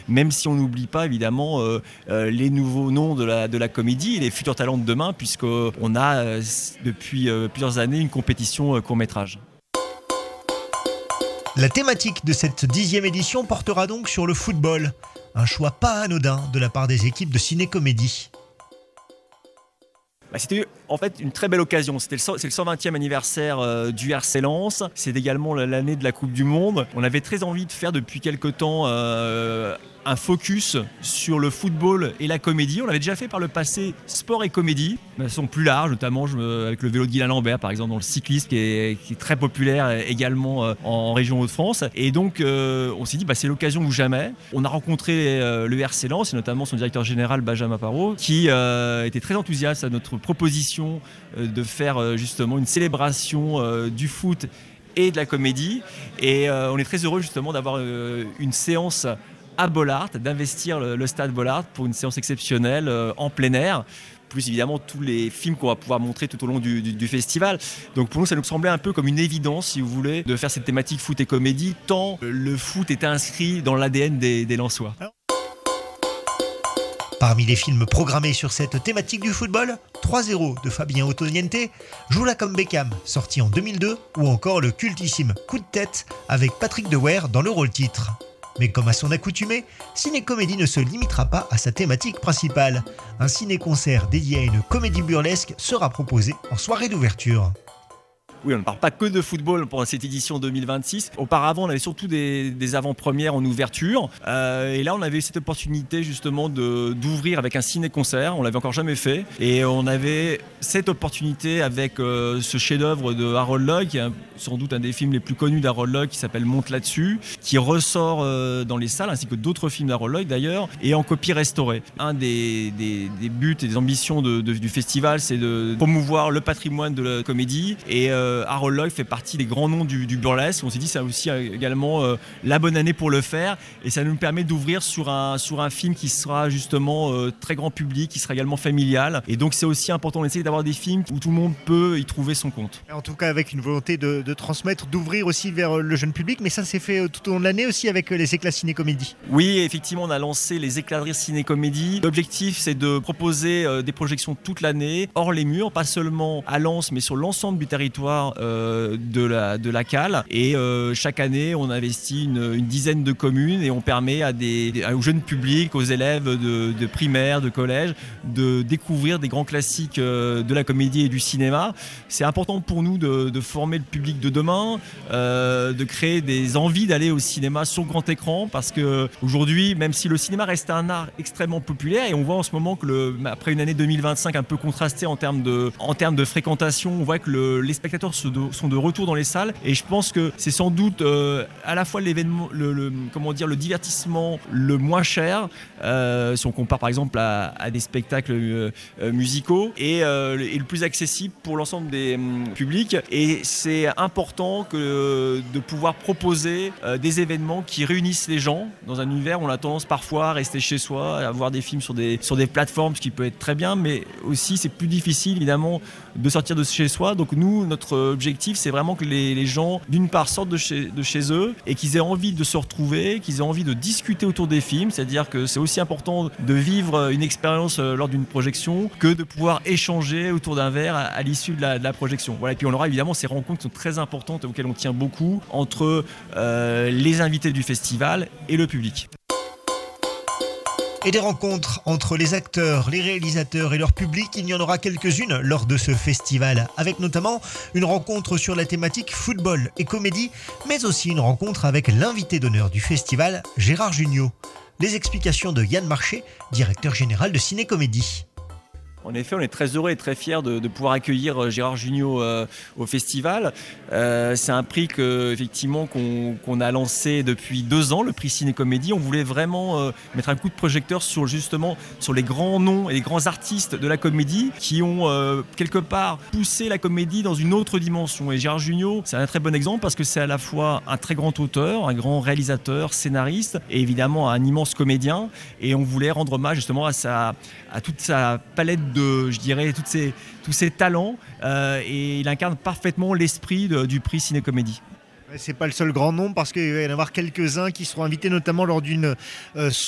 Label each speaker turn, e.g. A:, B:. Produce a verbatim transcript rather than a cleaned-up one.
A: même si on n'oublie pas évidemment euh, euh, les nouveaux noms de la, de la comédie et les futurs talents de demain, puisqu'on a euh, depuis euh, plusieurs années une compétition euh, court-métrage.
B: La thématique de cette dixième édition portera donc sur le football. Un choix pas anodin de la part des équipes de ciné-comédie.
A: Bah, c'était en fait une très belle occasion. C'était le, c'est le cent vingtième anniversaire euh, du R C Lens. C'est également l'année de la Coupe du Monde. On avait très envie de faire depuis quelque temps euh, un focus sur le football et la comédie. On l'avait déjà fait par le passé, sport et comédie, de façon plus large, notamment je me, avec le vélo de Guylain Lambert, par exemple, dans le cyclisme, qui est, qui est très populaire également euh, en, en région Hauts-de-France. Et donc, euh, on s'est dit, bah, c'est l'occasion ou jamais. On a rencontré euh, le R C Lens, et notamment son directeur général, Benjamin Parot, qui euh, était très enthousiaste à notre proposition euh, de faire euh, justement une célébration euh, du foot et de la comédie. Et euh, on est très heureux justement d'avoir euh, une séance à Bollaert, d'investir le, le stade Bollaert pour une séance exceptionnelle euh, en plein air, plus évidemment tous les films qu'on va pouvoir montrer tout au long du, du, du festival. Donc pour nous, ça nous semblait un peu comme une évidence, si vous voulez, de faire cette thématique foot et comédie, tant le foot était inscrit dans l'A D N des, des Lensois.
B: Parmi les films programmés sur cette thématique du football, trois zéro de Fabien Ottoniente, Joue-la comme Beckham, sorti en deux mille deux, ou encore le cultissime Coup de tête avec Patrick Dewaere dans le rôle titre. Mais comme à son accoutumée, Ciné-Comédie ne se limitera pas à sa thématique principale. Un ciné-concert dédié à une comédie burlesque sera proposé en soirée d'ouverture.
A: Oui, on ne parle pas que de football pour cette édition deux mille vingt-six. Auparavant, on avait surtout des, des avant-premières en ouverture. Euh, et là, on avait eu cette opportunité justement de, d'ouvrir avec un ciné-concert. On l'avait encore jamais fait. Et on avait cette opportunité avec euh, ce chef-d'œuvre de Harold Lloyd, qui est un, sans doute un des films les plus connus d'Harold Lloyd, qui s'appelle Monte là-dessus, qui ressort euh, dans les salles, ainsi que d'autres films d'Harold Lloyd d'ailleurs, et en copie restaurée. Un des, des, des buts et des ambitions de, de, du festival, c'est de promouvoir le patrimoine de la comédie. Et euh, Harold Lloyd fait partie des grands noms du, du burlesque. On s'est dit que c'est aussi également euh, la bonne année pour le faire, et ça nous permet d'ouvrir sur un, sur un film qui sera justement euh, très grand public, qui sera également familial, et donc c'est aussi important d'essayer d'avoir des films où tout le monde peut y trouver son compte.
B: En tout cas avec une volonté de, de transmettre, d'ouvrir aussi vers le jeune public, mais ça s'est fait tout au long de l'année aussi avec les éclats ciné-comédie.
A: Oui, effectivement, on a lancé les éclats de rire ciné-comédie. L'objectif, c'est de proposer euh, des projections toute l'année, hors les murs, pas seulement à Lens, mais sur l'ensemble du territoire Euh, de la, de la cale. Et euh, chaque année, on investit une, une dizaine de communes et on permet à des, aux jeunes publics, aux élèves de, de primaire, de collège, de découvrir des grands classiques euh, de la comédie et du cinéma. C'est important pour nous de, de former le public de demain, euh, de créer des envies d'aller au cinéma sur grand écran, parce qu'aujourd'hui, même si le cinéma reste un art extrêmement populaire, et on voit en ce moment que le, après une année deux mille vingt-cinq un peu contrastée en termes de, en termes de fréquentation, on voit que le, les spectateurs sont de retour dans les salles, et je pense que c'est sans doute euh, à la fois l'événement, le, le, comment dire, le divertissement le moins cher, euh, si on compare par exemple à, à des spectacles euh, musicaux, et, euh, et le plus accessible pour l'ensemble des euh, publics. Et c'est important que, de pouvoir proposer euh, des événements qui réunissent les gens dans un univers où on a tendance parfois à rester chez soi, à voir des films sur des, sur des plateformes, ce qui peut être très bien, mais aussi c'est plus difficile évidemment de sortir de chez soi. Donc nous, notre objectif, c'est vraiment que les, les gens, d'une part, sortent de chez, de chez eux, et qu'ils aient envie de se retrouver, qu'ils aient envie de discuter autour des films. C'est-à-dire que c'est aussi important de vivre une expérience lors d'une projection que de pouvoir échanger autour d'un verre à, à l'issue de la, de la projection. Voilà. Et puis on aura évidemment ces rencontres qui sont très importantes, auxquelles on tient beaucoup, entre euh, les invités du festival et le public.
B: Et des rencontres entre les acteurs, les réalisateurs et leur public, il y en aura quelques-unes lors de ce festival, avec notamment une rencontre sur la thématique football et comédie, mais aussi une rencontre avec l'invité d'honneur du festival, Gérard Jugnot. Les explications de Yann Marché, directeur général de Ciné-Comédie.
A: En effet, on est très heureux et très fiers de, de pouvoir accueillir Gérard Jugnot euh, au festival. Euh, c'est un prix que, effectivement, qu'on, qu'on a lancé depuis deux ans, le prix Ciné-Comédie. On voulait vraiment euh, mettre un coup de projecteur sur, justement, sur les grands noms et les grands artistes de la comédie qui ont euh, quelque part poussé la comédie dans une autre dimension. Et Gérard Jugnot, c'est un très bon exemple parce que c'est à la fois un très grand auteur, un grand réalisateur, scénariste et évidemment un immense comédien. Et on voulait rendre hommage justement à, sa, à toute sa palette de, je dirais, toutes ces, tous ces talents, euh, et il incarne parfaitement l'esprit de, du prix Ciné-Comédie.
B: C'est pas le seul grand nom, parce qu'il va y en avoir quelques-uns qui seront invités notamment lors d'une euh,